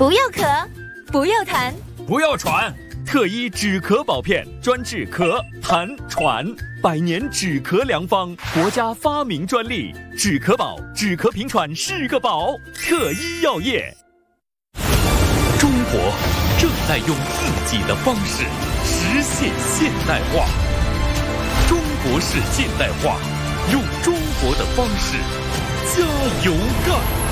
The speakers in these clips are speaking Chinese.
不要咳，不要痰， 不要喘。特医止咳宝片专治咳、痰、喘，100年止咳良方，国家发明专利。止咳宝，止咳平喘是个宝。特医药业。中国正在用自己的方式实现现代化。中国式现代化，用中国的方式加油干。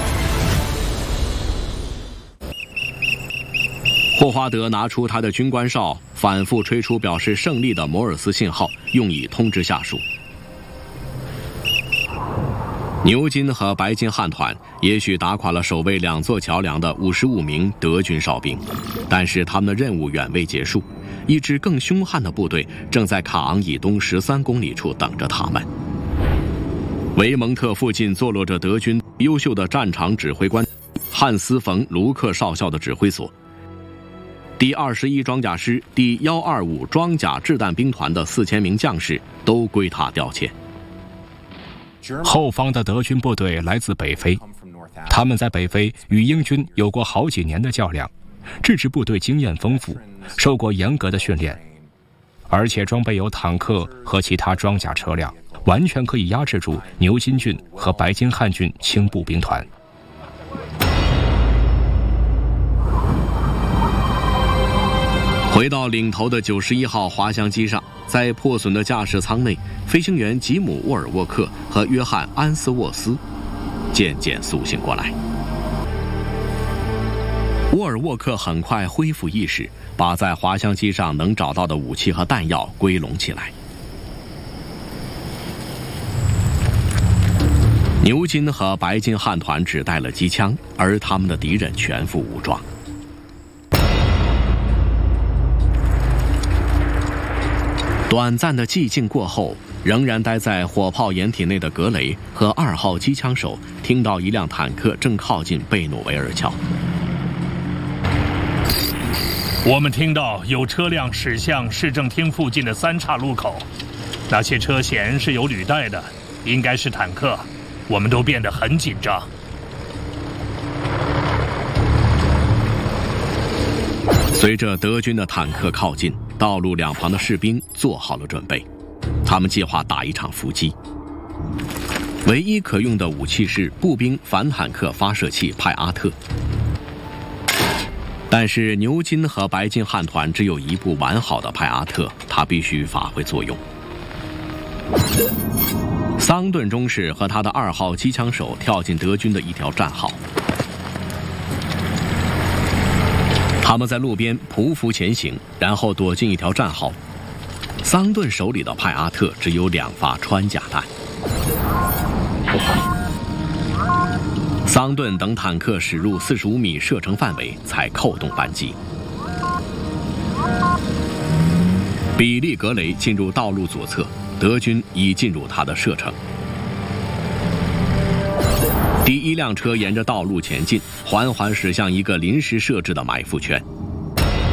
霍华德拿出他的军官哨，反复吹出表示胜利的摩尔斯信号，用以通知下属。牛津和白金汉团也许打垮了守卫2座桥梁的55名德军哨兵，但是他们的任务远未结束，一支更凶悍的部队正在卡昂以东13公里处等着他们。维蒙特附近坐落着德军优秀的战场指挥官汉斯·冯·卢克少校的指挥所。第21装甲师第125装甲掷弹兵团的4000名将士都归他调遣。 后方的德军部队来自北非，他们在北非与英军有过好几年的较量，这支部队经验丰富，受过严格的训练，而且装备有坦克和其他装甲车辆，完全可以压制住牛津郡和白金汉郡轻步兵团。 回到领头的91号滑翔机上，在破损的驾驶舱内，飞行员吉姆·沃尔沃克和约翰·安斯沃斯渐渐苏醒过来。沃尔沃克很快恢复意识，把在滑翔机上能找到的武器和弹药归拢起来。牛津和白金汉团只带了机枪，而他们的敌人全副武装。短暂的寂静过后，仍然待在火炮掩体内的格雷和2号机枪手听到一辆坦克正靠近贝努维尔桥。 我们听到有车辆驶向市政厅附近的3岔路口，那些车舷是有履带的，应该是坦克。我们都变得很紧张。 随着德军的坦克靠近，道路两旁的士兵做好了准备，他们计划打一场伏击。唯一可用的武器是步兵反坦克发射器派阿特，但是牛津和白金汉团只有一部完好的派阿特，它必须发挥作用。桑顿中士和他的2号机枪手跳进德军的一条战壕，他们在路边匍匐前行，然后躲进一条战壕。桑顿手里的派阿特只有2发穿甲弹。桑顿等坦克驶入45米射程范围，才扣动扳机。比利格雷进入道路左侧，德军已进入他的射程。第1辆车沿着道路前进，缓缓驶向一个临时设置的埋伏圈。